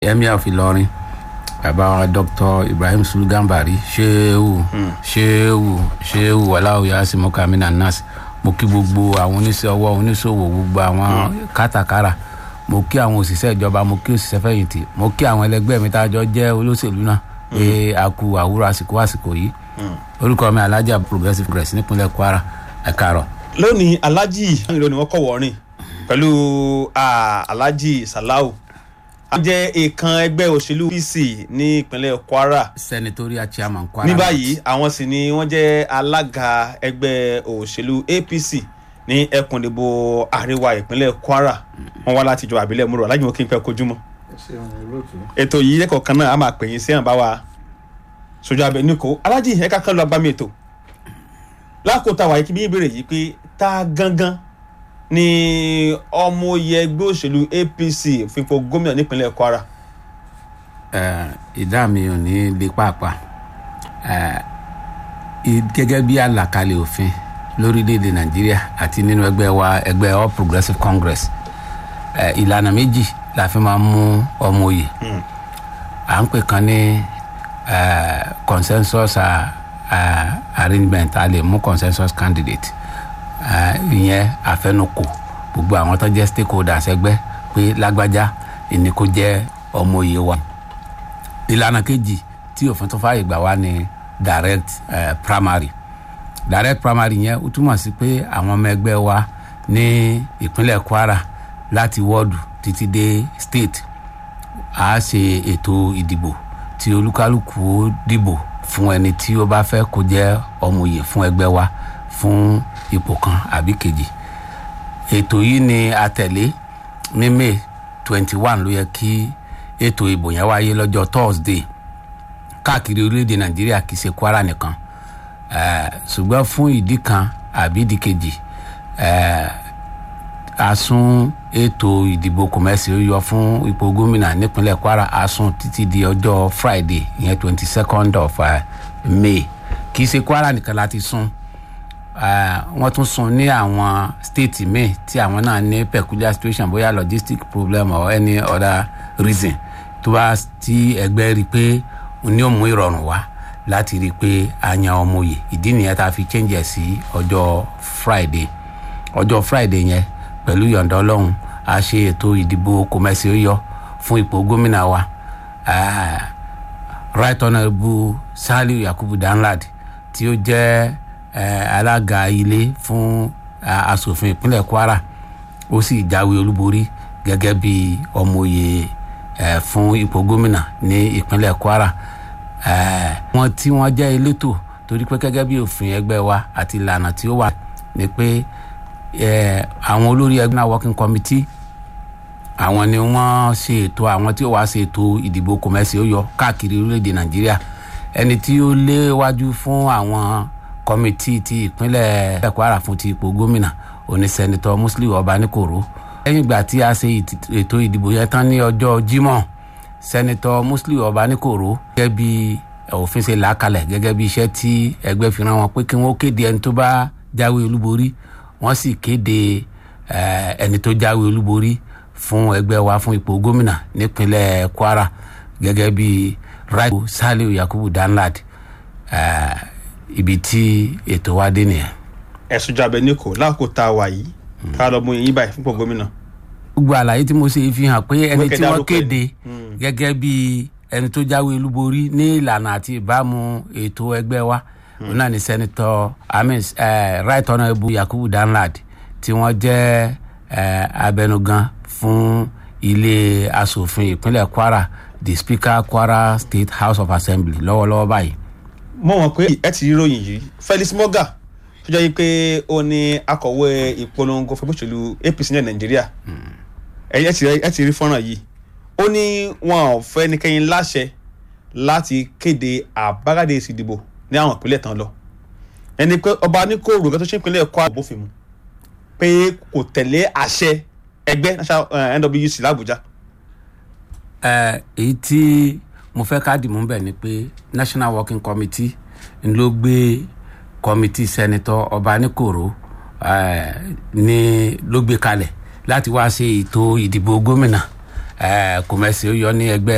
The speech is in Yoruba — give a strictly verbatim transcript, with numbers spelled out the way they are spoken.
Emir of Ilorin, bàbá Doctor Ibrahim Sulu Gambari, Shehu, Shehu, Shehu Walau Yasim Mokamina Nas, mo kí gbogbo àwọn oníṣẹ́ ọwọ́ oníṣòwò gbogbo àwọn kátàkárà, mo kí àwọn òṣìṣẹ́ ìjọba, mo kí òṣìṣẹ́ fẹ̀yìntì, mo kí àwọn ẹlẹgbẹ́ mi tá jọ jẹ́ olóṣèlú náà pé a kú àwúrò àsìkò àsìkò yìí. Orúkọ mi Alhaji Progressive Congress nípínlẹ̀ Kwara. Ẹ káàárọ̀. Lónìí Alhaji lónìí wọ́n kọ́ wọ́rin pẹ̀lú Alhaji Salau. A jẹ́ ìkan ẹgbẹ́ òṣèlú P C ní ìpínlẹ̀ Kwara. Senatorial chairman Kwara. Ní báyìí àwọn sì ni wọ́n jẹ́ alága ẹgbẹ́ òṣèlú A P C ní ẹkùn ìdìbò àríwá ìpínlẹ̀ Kwara. Wọ́n wá láti ìjọba àbílẹ̀ Múrò. Aláàjì mo kí n pẹ́ kojúmọ́. Ètò yìí lẹ́kọ̀ọ́ kan náà a máa pè yín sí àǹbá wa sojú abẹ níko. Aláàjì ẹ̀ka kan lọ agbámi ètò. Lákòótá wáyé kí bí ìbéèrè yìí pé ta gangan ni ọmọ oyè ẹgbẹ́ òṣèlú A P C fipò gómìnà nípínlẹ̀ Kwara. Ìdá mi ò ní lè pàápàá gẹ́gẹ́ bí àlàkalẹ̀ òfin lórílẹ̀‐èdè Nàìjíríà àti nínú ẹgbẹ́ wa ẹgbẹ́ All Progressive Congress, ìlànà méjì la fi máa ń mú ọmọ oyè. À ń pè kan ní consensus arrangement, a lè mú consensus candidate. Ìyẹn àfẹnukò gbogbo àwọn tó jẹ́ stakeholders ẹgbẹ́ pé lágbájá ìní kó jẹ́ ọmọ oyè wa. Ìlànà kejì tí òfin tó fààyè gbà wá ní direct uh, primary. Direct primary yẹn ó túmọ̀ sí pé àwọn ọmọ ẹgbẹ́ wa ní ìpínlẹ̀ Kwara láti wọ́ọ̀dù títí dé state á ṣe ètò ìdìbò tí olúkálùkù ó dìbò fún ẹni tí ó bá fẹ́ kó jẹ́ ọmọ oyè fún ẹgbẹ́ wa fún ipò kan àbí kejì. Ètò yìí ni a tẹ̀lé ní May twenty one ló yẹ kí ètò ìbò yẹn wáyé lọ́jọ́ Thursday káàkiri orílẹ̀-èdè Nàìjíríà kì í ṣe Kwara nìkan. Ṣùgbọ́n fún ìdí kan àbí ìdí kejì a sún ètò ìdìbò kòmẹ́sì ó yọ fún ipò gómìnà nípínlẹ̀ Kwara a sún títí di ọjọ́ Friday ìyẹn twenty second of uh, May. Kì í ṣe Kwara nìkan láti sún. Wọ́n tún sún ní àwọn state míì tí àwọn náà ní peculiar situation bóyá logistic problem or any other reason tó bá tí ẹgbẹ́ rí pé ní ó mú ìrọ̀rùn wá láti rí pé a yan ọmọ oyè. Ìdí nìyẹn tá a fi change ẹ̀ sí ọjọ́ Friday. Ọjọ́ Friday yẹn pẹ̀lú yọ̀ǹda Ọlọ́run a ṣe ètò ìdìbò kòmẹ́sì ó yọ fún ipò gómìnà wa. Right Honourable Saliu Yakubu Danladi tí ó jẹ́ alága ilé fún asòfin ìpínlẹ̀ Kwara ó sì jáwé olúborí gẹ́gẹ́ bí ọmọ oyè fún ipò gómìnà ní ìpínlẹ̀ Kwara. Wọ́n tí wọ́n jẹ́ elétò torí pé gẹ́gẹ́ bí òfin ẹgbẹ́ wa àti ìlànà tí ó wà ní pé àwọn olórí ẹgbẹ́ náà working committee àwọn ni wọ́n ṣe ètò àwọn tí ó wá ṣe ètò ìdìbò kòmẹ́sì ó yọ káàkiri orílẹ̀-èdè Nàìjíríà. Ẹni tí ó léwájú fún àwọn kọ́mítì ti ìpínlẹ̀ Kwara fún ti ipò gómìnà òní Senator Musiliu Obanikoro. Lẹ́yìn ìgbà tí a ṣe ètò ìdìbò yẹn tán ní ọjọ́ Jímọ̀, Senator Musiliu Obanikoro gẹ́gẹ́ bí òfin ṣe làákalẹ̀ gẹ́gẹ́ bí iṣẹ́ tí ẹgbẹ́ fi rán wọn pé kí wọ́n kéde ẹni tó bá jáwé olúborí. Wọ́n sì kéde ẹni tó jáwé olúborí fún ẹgbẹ́ wa fún ipò gómìnà nípínlẹ̀ Kwara gẹ́gẹ́ bí Right Saliu Yakubu Danladi. Ibi tí ètò wa dé nìyẹn. Ẹ̀sùn jabẹ níko lákòótá wà yìí ká lọ mú yín báyìí fún ipò gómìnà. Gbogbo àlàyé tí mo ṣe fi hàn pé ẹni tí wọ́n kéde gẹ́gẹ́ bí ẹni tó jáwé olúborí ní ìlànà àti ìbámu ètò ẹgbẹ́ wa òun náà ni Senator amis Right Honourable Yakubu Danladi tí wọ́n jẹ́ abẹnugan fún ilé asòfin ìpínlẹ̀ Kwara, the Speaker Kwara State House of Assembly lọ́wọ́lọ́wọ́ báyìí. Mo mọ̀ pé ẹ ti rí ròyìn yìí Felix Morga tó jẹ́ pé ó ní akọ̀wé ìpolongo fún òṣèlú A P C ní Nàìjíríà. Ẹ ti rí fọ́nrán yìí. Ó ní wọn ò fẹ́ ẹnikẹ́ni láṣẹ láti kéde àbájáde èsì ìdìbò ní àwọn ìpínlẹ̀ tán lọ. Ẹni pé ọba ní kò rògbẹ́ tó ṣe ìpínlẹ̀ Kwara bófin mu pé kò tẹ̀lé àṣẹ ẹgbẹ́ N W C l'Abuja. Èyí tí mo fẹ́ ká dìmú bẹ̀ ni pé National Working Committee ń ló gbé committee Senator Obanikoro ní ló gbé kalẹ̀ láti wá ṣe ètò ìdìbò gómìnà kòmẹ́sì ó yọ ní ẹgbẹ́